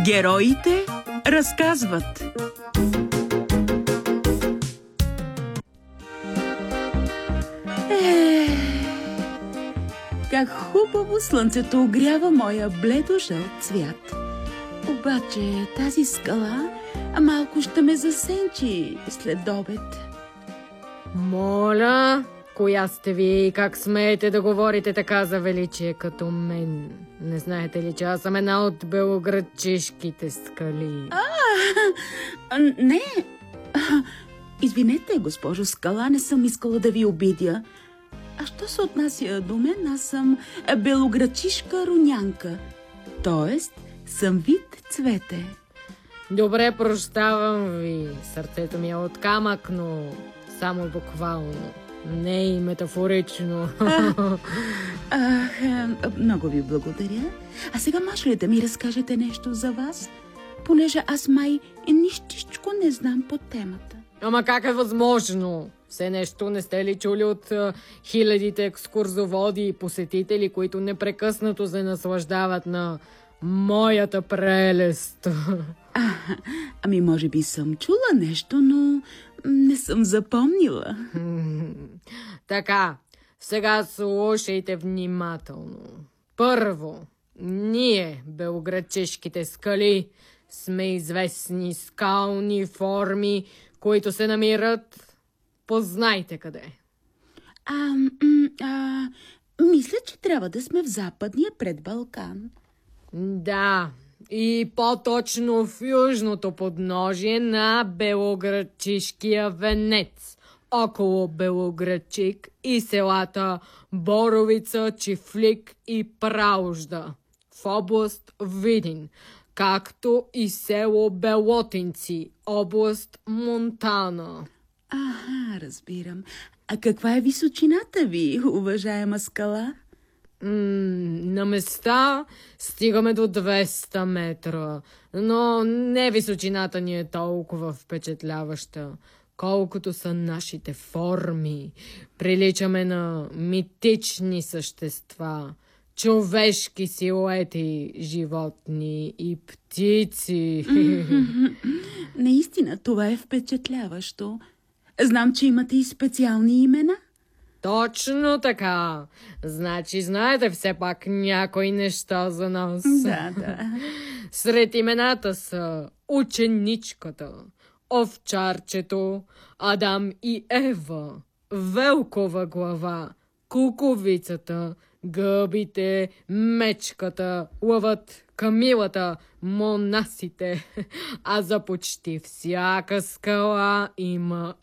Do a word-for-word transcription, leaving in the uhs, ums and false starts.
Героите разказват. Е, как хубаво слънцето огрява моя бледо-жълт цвят. Обаче тази скала малко ще ме засенчи след обед. Моля, коя сте ви и как смеете да говорите така за величие като мен? Не знаете ли, че аз съм една от белоградчишките скали? А, а не. А, извинете, госпожо Скала, не съм искала да ви обидя. А що се отнася до мен, аз съм белоградчишка рунянка. Тоест, съм вид цвете. Добре, прощавам ви. Сърцето ми е от камък, но само буквално. Не и метафорично. А, ах, много ви благодаря. А сега може ли да ми разкажете нещо за вас? Понеже аз май нищичко не знам по темата. Ама как е възможно? Все нещо не сте ли чули от а, хилядите екскурзоводи и посетители, които непрекъснато се наслаждават на моята прелест? А, ами може би съм чула нещо, но не съм запомнила. Така, сега слушайте внимателно. Първо, ние, белоградчишките скали, сме известни скални форми, които се намират, познайте къде. А, м- а, мисля, че трябва да сме в западния предбалкан. Да, и по-точно в южното подножие на Белоградчишкия венец, около Белоградчик и селата Боровица, Чифлик и Праужда, в област Видин, както и село Белотинци, област Монтана. Ага, разбирам. А каква е височината ви, уважаема скала? М- на места стигаме до двеста метра, но не височината ни е толкова впечатляваща, колкото са нашите форми. Приличаме на митични същества, човешки силуети, животни и птици. Наистина, това е впечатляващо. Знам, че имате и специални имена. Точно така. Значи знаете все пак някои неща за нас. Да, да. Сред имената са ученичката, овчарчето, Адам и Ева, Велкова глава, куковицата, гъбите, мечката, лъвът, камилата, монасите. А за почти всяка скала има